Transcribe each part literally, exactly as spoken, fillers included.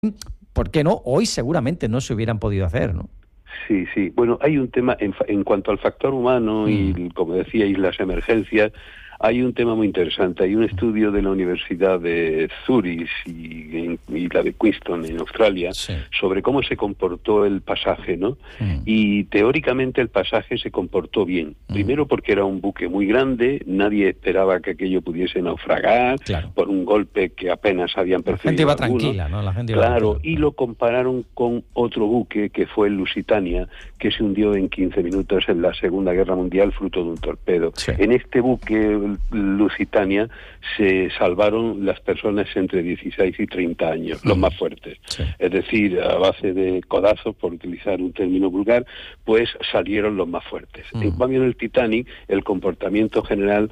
¿por qué no? Hoy seguramente no se hubieran podido hacer, ¿no? Sí, sí. Bueno, hay un tema en, en cuanto al factor humano y, mm. como decíais, las emergencias. Hay un tema muy interesante. Hay un estudio de la Universidad de Zurich y, y la de Queenstown en Australia, sí, sobre cómo se comportó el pasaje, ¿no? Mm. Y teóricamente el pasaje se comportó bien. Mm. Primero porque era un buque muy grande, nadie esperaba que aquello pudiese naufragar, claro, por un golpe que apenas habían percibido. La gente iba algunos. tranquila, ¿no? La gente iba claro, tranquila. Y lo compararon con otro buque que fue el Lusitania, que se hundió en quince minutos en la Segunda Guerra Mundial fruto de un torpedo. Sí. En este buque Lusitania se salvaron las personas entre dieciséis y treinta años, mm. los más fuertes. Sí. Es decir, a base de codazos, por utilizar un término vulgar, pues salieron los más fuertes. Mm. En cambio, en el Titanic, el comportamiento general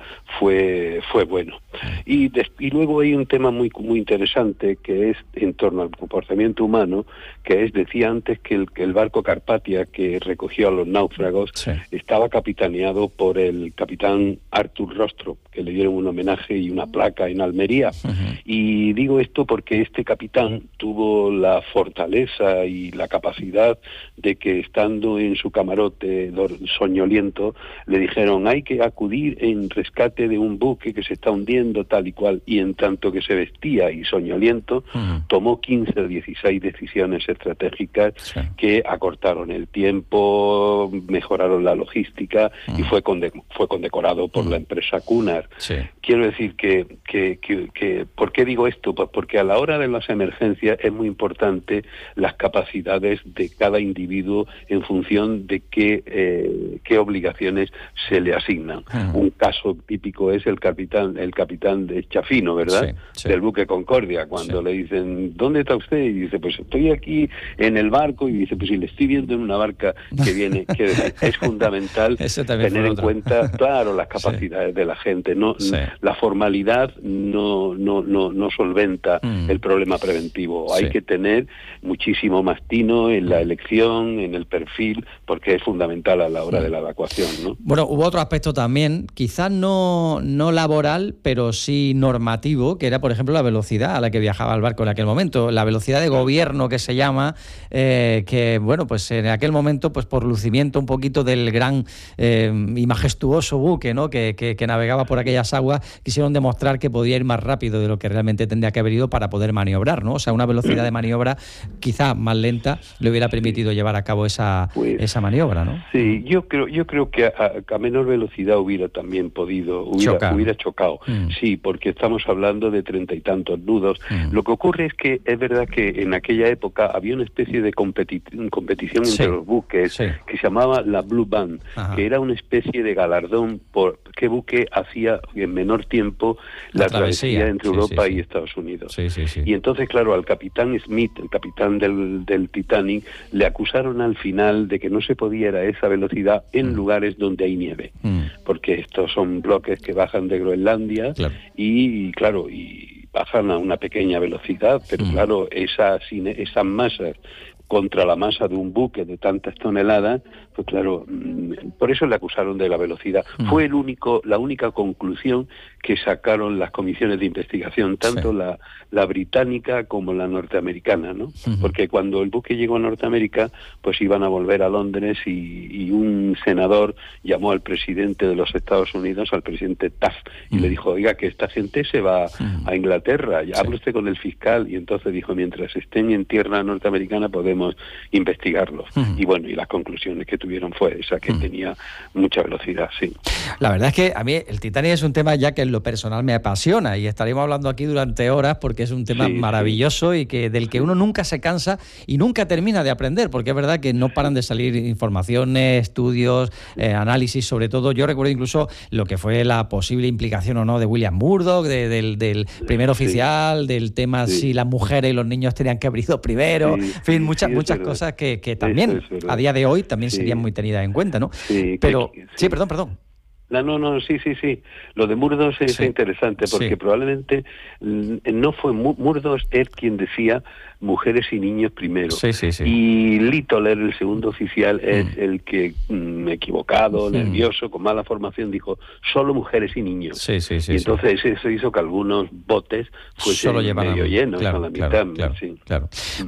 fue fue bueno. Y, des, y luego hay un tema muy muy interesante que es en torno al comportamiento humano, que es, decía antes, que el, que el barco Carpathia, que recogió a los náufragos, sí, estaba capitaneado por el capitán Arthur Rostro, que le dieron un homenaje y una placa en Almería. Uh-huh. Y digo esto porque este capitán tuvo la fortaleza y la capacidad de que, estando en su camarote soñoliento, le dijeron: hay que acudir en rescate de un buque que se está hundiendo, tal y cual. Y en tanto que se vestía y soñoliento, uh-huh, tomó quince o dieciséis decisiones estratégicas, sí, que acortaron el tiempo, mejoraron la logística, uh-huh, y fue, conde- fue condecorado por uh-huh. la empresa Cunard. Sí. Quiero decir que, que, que, que, ¿por qué digo esto? Pues porque a la hora de las emergencias es muy importante las capacidades de cada individuo en función de qué, eh, qué obligaciones se le asignan. Uh-huh. Un caso típico es el capitán, el capitán de Chafino, ¿verdad? Sí, sí. Del buque Concordia, cuando sí. le dicen: ¿dónde está usted? Y dice: pues estoy aquí en el barco. Y dice: pues si le estoy viendo en una barca que viene. Quiero decir, es fundamental tener en cuenta, claro, las capacidades sí. de la gente. No, sí. La formalidad no no no, no solventa mm. el problema preventivo. Sí. Hay que tener muchísimo más tino en la elección, en el perfil, porque es fundamental a la hora mm. de la evacuación, ¿no? Bueno, hubo otro aspecto también, quizás no, no laboral, pero sí normativo, que era, por ejemplo, la velocidad a la que viajaba el barco en aquel momento, la velocidad de gobierno que se llama, eh, que, bueno, pues en aquel momento, pues por lucimiento un poquito del gran eh, y majestuoso buque, ¿no?, que, que, que navegaba por aquellas aguas, quisieron demostrar que podía ir más rápido de lo que realmente tendría que haber ido para poder maniobrar, ¿no? O sea, una velocidad de maniobra quizá más lenta le hubiera permitido llevar a cabo esa, pues, esa maniobra, ¿no? Sí, yo creo yo creo que a, a menor velocidad hubiera también podido, hubiera, Chocar. hubiera chocado. Mm. Sí, porque estamos hablando de treinta y tantos nudos. Mm. Lo que ocurre es que es verdad que en aquella época había una especie de competi- competición sí. entre los buques sí. que se llamaba la Blue Band, Ajá. que era una especie de galardón por qué buque hacía en menor tiempo la, la travesía entre sí, Europa sí, sí. y Estados Unidos. Sí, sí, sí. Y entonces, claro, al capitán Smith, el capitán del, del Titanic, le acusaron al final de que no se podía ir a esa velocidad en mm. lugares donde hay nieve, mm. porque estos son bloques que bajan de Groenlandia claro. y, claro, y bajan a una pequeña velocidad, pero mm. claro, esas, esas masas contra la masa de un buque de tantas toneladas, pues claro, por eso le acusaron de la velocidad. Mm. Fue el único, la única conclusión que sacaron las comisiones de investigación, tanto sí. la, la británica como la norteamericana, ¿no? Uh-huh. Porque cuando el buque llegó a Norteamérica, pues iban a volver a Londres y, y un senador llamó al presidente de los Estados Unidos, al presidente Taft, y uh-huh. le dijo: oiga, que esta gente se va uh-huh. a Inglaterra, ya sí. hable usted con el fiscal. Y entonces dijo: mientras estén en tierra norteamericana podemos investigarlos. Uh-huh. Y bueno, y las conclusiones que tuvieron fue esa, que uh-huh. tenía mucha velocidad, sí. La verdad es que a mí el Titanic es un tema ya que en lo personal me apasiona y estaríamos hablando aquí durante horas porque es un tema sí, maravilloso sí. y que del que uno nunca se cansa y nunca termina de aprender, porque es verdad que no paran de salir informaciones, estudios, eh, análisis, sobre todo. Yo recuerdo incluso lo que fue la posible implicación o no de William Murdoch, de, del, del primer oficial, sí. del tema sí. si las mujeres y los niños tenían que haber ido primero, sí, en fin, sí, muchas, sí, muchas cosas que, que también a día de hoy también sí. serían muy tenidas en cuenta, ¿no? Sí, Pero, que, sí. sí, perdón, perdón. No, no, no, sí, sí, sí. Lo de Murdos es sí. interesante porque sí. probablemente no fue Murdos es quien decía mujeres y niños primero. Sí, sí, sí. Y Littler, el segundo oficial, es mm. el que, mm, equivocado, mm. nervioso, con mala formación, dijo solo mujeres y niños. Sí, sí, sí. Y entonces sí. eso hizo que algunos botes fuesen medio llenos, claro, a la mitad. Claro, claro, sí. claro.